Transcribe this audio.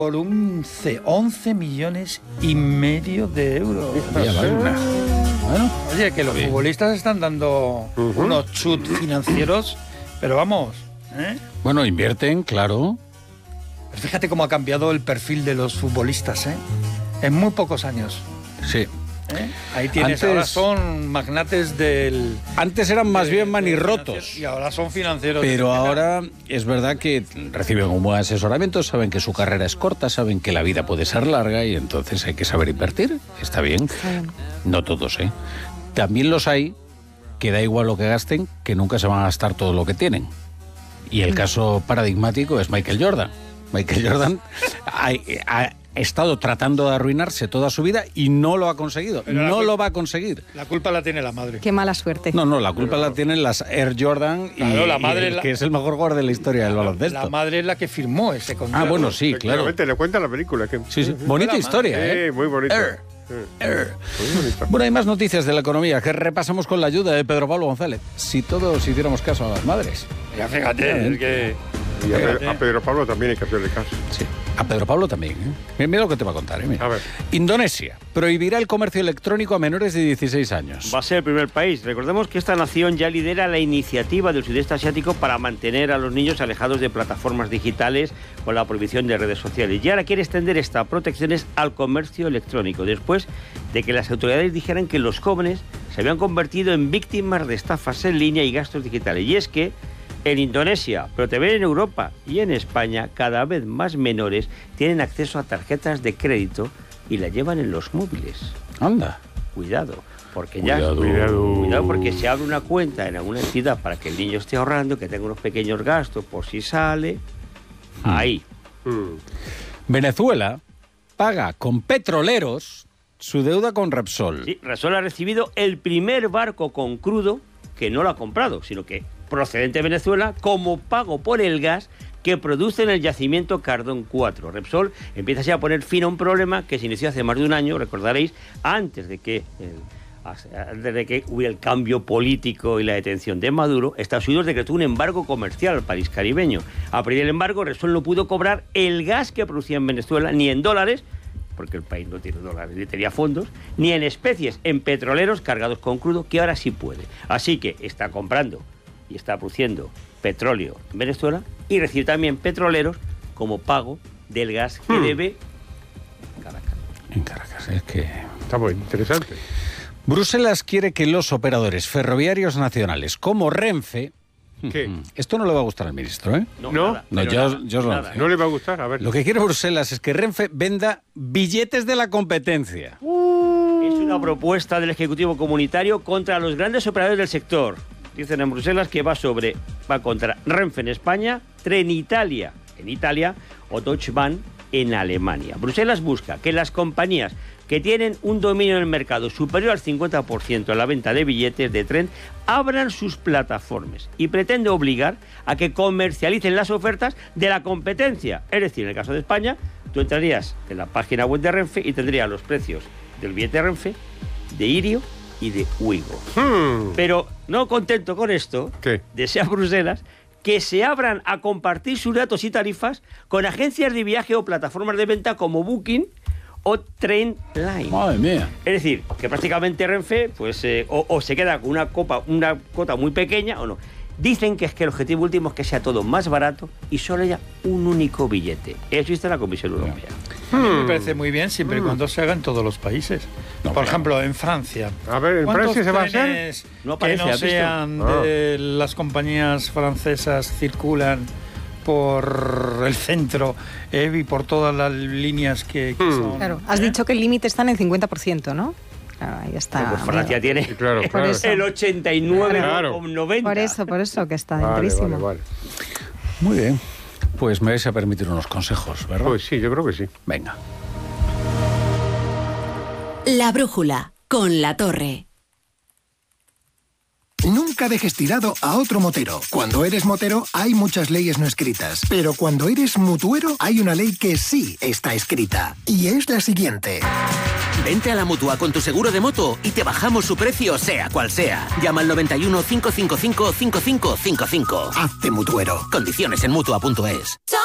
por 11 millones y medio de euros. Bueno, oye, que los futbolistas están dando unos chut financieros, pero vamos, ¿eh? Bueno, invierten, claro. Pero fíjate cómo ha cambiado el perfil de los futbolistas, ¿eh? En muy pocos años. Sí. Ahí tienes, ahora son magnates del... Antes eran más bien manirrotos. Y ahora son financieros. Pero ahora es verdad que reciben un buen asesoramiento, saben que su carrera es corta, saben que la vida puede ser larga y entonces hay que saber invertir. Está bien. No todos, ¿eh? También los hay que da igual lo que gasten, que nunca se van a gastar todo lo que tienen. Y el caso paradigmático es Michael Jordan. Michael Jordan ha estado tratando de arruinarse toda su vida y no lo ha conseguido. No lo va a conseguir. La culpa la tiene la madre. Qué mala suerte. No, la culpa la tienen las Air Jordan la madre que es el mejor jugador de la historia del baloncesto. La madre es la que firmó ese contrato. Ah, bueno, sí, claro. Le cuenta la película. Sí. Bonita historia, ¿eh? Sí, muy bonita. Bueno, hay más noticias de la economía que repasamos con la ayuda de Pedro Pablo González. Si todos hiciéramos caso a las madres. Ya fíjate, es que... Y a Pedro Pablo también hay que hacerle caso. Sí, a Pedro Pablo también, ¿eh? Mira lo que te va a contar, ¿eh? Mira. A ver. Indonesia prohibirá el comercio electrónico a menores de 16 años. Va a ser el primer país. Recordemos que esta nación ya lidera la iniciativa del sudeste asiático para mantener a los niños alejados de plataformas digitales con la prohibición de redes sociales. Y ahora quiere extender estas protecciones al comercio electrónico, después de que las autoridades dijeran que los jóvenes se habían convertido en víctimas de estafas en línea y gastos digitales. Y es que en Indonesia, pero también en Europa y en España, cada vez más menores tienen acceso a tarjetas de crédito y la llevan en los móviles. Anda. Cuidado, porque Cuidado porque se abre una cuenta en alguna entidad para que el niño esté ahorrando, que tenga unos pequeños gastos por si sale. Ahí. Venezuela paga con petroleros su deuda con Repsol. Sí, Repsol ha recibido el primer barco con crudo que no lo ha comprado, sino que procedente de Venezuela, como pago por el gas que produce en el yacimiento Cardón 4. Repsol empieza así a poner fin a un problema que se inició hace más de un año, recordaréis, antes de que hubiera el cambio político y la detención de Maduro. Estados Unidos decretó un embargo comercial al país caribeño. A partir del embargo, Repsol no pudo cobrar el gas que producía en Venezuela, ni en dólares, porque el país no tiene dólares ni tenía fondos, ni en especies, en petroleros cargados con crudo, que ahora sí puede. Así que está comprando y está produciendo petróleo en Venezuela y recibe también petroleros como pago del gas que debe Caracas. En Caracas, es que... Está muy interesante. Bruselas quiere que los operadores ferroviarios nacionales como Renfe... ¿Qué? Esto no le va a gustar al ministro, ¿eh? ¿No? Nada, No, pero yo nada, os lo nada. anuncio. ¿No le va a gustar? A ver. Lo que quiere Bruselas es que Renfe venda billetes de la competencia. Es una propuesta del Ejecutivo Comunitario contra los grandes operadores del sector. Dicen en Bruselas que va contra Renfe en España, Trenitalia en Italia o Deutsche Bahn en Alemania. Bruselas busca que las compañías que tienen un dominio en el mercado superior al 50% en la venta de billetes de tren abran sus plataformas y pretende obligar a que comercialicen las ofertas de la competencia. Es decir, en el caso de España, tú entrarías en la página web de Renfe y tendrías los precios del billete de Renfe, de Irio y de Ouigo. Pero no contento con esto, ¿qué? desea Bruselas que se abran a compartir sus datos y tarifas con agencias de viaje o plataformas de venta como Booking o Trainline. Madre mía. Es decir, que prácticamente Renfe pues o se queda con una cuota muy pequeña o no. Dicen que es que el objetivo último es que sea todo más barato y solo haya un único billete. Eso dice la Comisión Europea. A mí me parece muy bien siempre y cuando se haga en todos los países. Por ejemplo, en Francia. A ver, ¿en Francia se va a hacer? Trenes No que aparece, no ¿has visto? sean de las compañías francesas circulan por el centro y por todas las líneas que son... Claro, has dicho que el límite está en el 50%, ¿no? Claro, ahí está. Pues Francia tiene Claro. Por eso. el 89 Claro. o 90. Por eso, que está Vale. durísimo. Muy bien. Pues me vais a permitir unos consejos, ¿verdad? Pues sí, yo creo que sí. Venga. La brújula, con La Torre. Nunca dejes tirado a otro motero. Cuando eres motero hay muchas leyes no escritas, pero cuando eres mutuero hay una ley que sí está escrita. Y es la siguiente. Vente a la Mutua con tu seguro de moto y te bajamos su precio sea cual sea. Llama al 91 555 5555. Hazte mutuero. Condiciones en Mutua.es.